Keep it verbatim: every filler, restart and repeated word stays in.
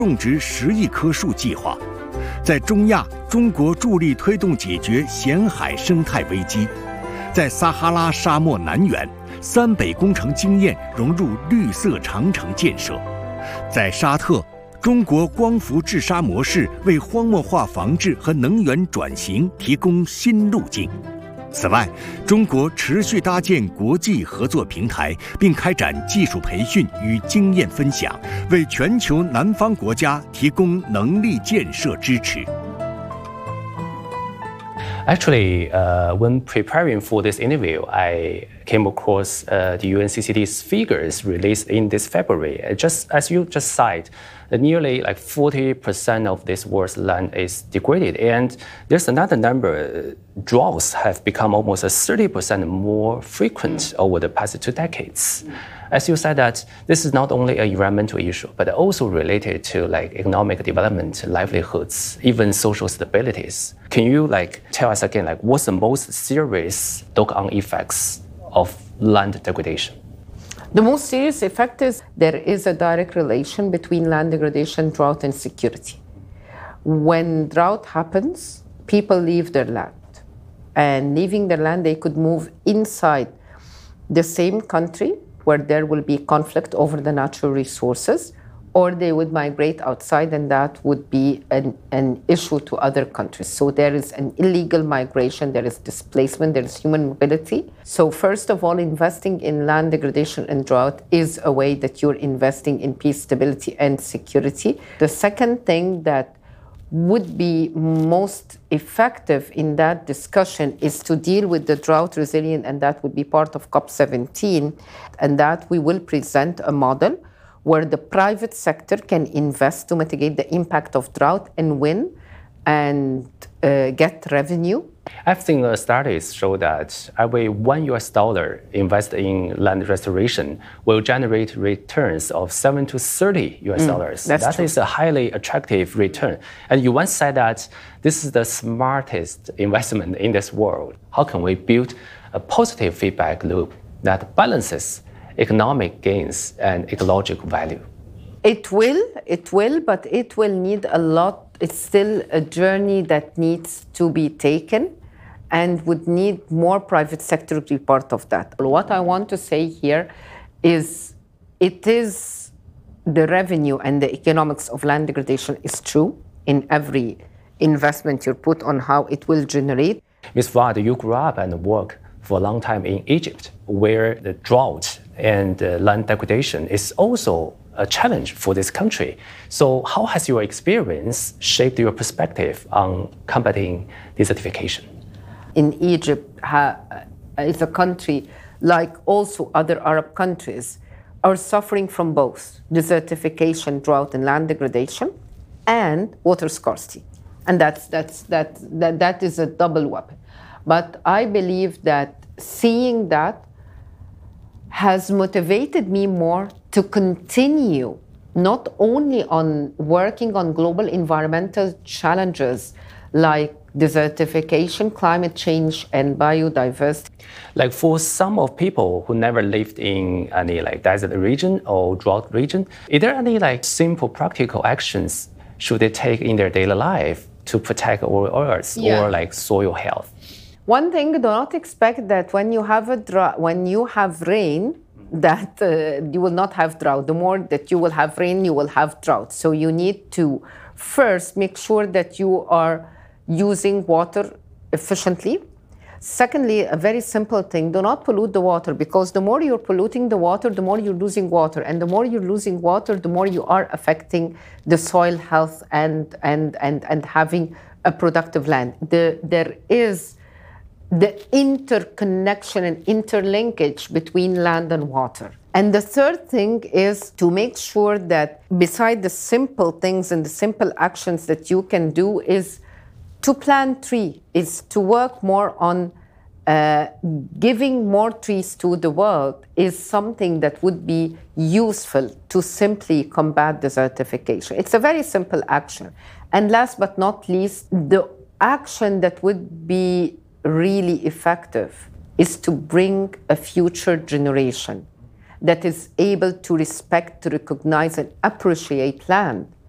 种植十亿棵树计划。在中亚，中国助力推动解决咸海生态危机；在撒哈拉沙漠南缘，三北工程经验融入绿色长城建设；在沙特，中国光伏治沙模式为荒漠化防治和能源转型提供新路径。此外，中国持续搭建国际合作平台，并开展技术培训与经验分享，为全球南方国家提供能力建设支持。 Actually, uh, when preparing for this interview, I came across uh, the U N C C D's figures released in this February. Just as you just cited, nearly like forty percent of this world's land is degraded, and there's another number. Droughts have become almost thirty percent more frequent over the past two decades. As you said, that this is not only an environmental issue, but also related to like economic development, livelihoods, even social stabilities. Can you like tell us again, like what's the most serious knock-on effects of land degradation? The most serious effect is there is a direct relation between land degradation, drought, and security. When drought happens, people leave their land. And leaving their land, they could move inside the same country where there will be conflict over the natural resources, or they would migrate outside, and that would be an, an issue to other countries. So there is an illegal migration, there is displacement, there is human mobility. So first of all, investing in land degradation and drought is a way that you're investing in peace, stability, and security. The second thing that would be most effective in that discussion is to deal with the drought resilient, and that would be part of COP seventeen, and that we will present a model where the private sector can invest to mitigate the impact of drought and win and uh, get revenue. I've seen uh, studies show that every one U S dollar invested in land restoration will generate returns of seven to thirty U S dollars. Mm, that's that true. is a highly attractive return. And you once said that this is the smartest investment in this world. How can we build a positive feedback loop that balances economic gains and ecological value? It will, it will, but it will need a lot. It's still a journey that needs to be taken and would need more private sector to be part of that. What I want to say here is it is the revenue and the economics of land degradation is true in every investment you put on how it will generate. Miz Fuad, you grew up and worked for a long time in Egypt, where the drought and uh, land degradation is also a challenge for this country. So how has your experience shaped your perspective on combating desertification? In Egypt, ha, is a country like also other Arab countries are suffering from both desertification, drought, and land degradation, and water scarcity. And that's, that's, that, that, that is a double weapon. But I believe that seeing that has motivated me more to continue not only on working on global environmental challenges like desertification, climate change, and biodiversity. Like for some of people who never lived in any like desert region or drought region, is there any like simple practical actions should they take in their daily life to protect our earth Yeah. or like soil health? One thing, do not expect that when you have a drought, when you have rain, that uh, you will not have drought. The more that you will have rain, you will have drought. So you need to first make sure that you are using water efficiently. Secondly, a very simple thing, do not pollute the water, because the more you're polluting the water, the more you're losing water. And the more you're losing water, the more you are affecting the soil health and, and, and, and having a productive land. The, there is the interconnection and interlinkage between land and water. And the third thing is to make sure that beside the simple things and the simple actions that you can do is to plant trees, is to work more on uh, giving more trees to the world is something that would be useful to simply combat desertification. It's a very simple action. And last but not least, the action that would be really effective is to bring a future generation that is able to respect, to recognize, and appreciate land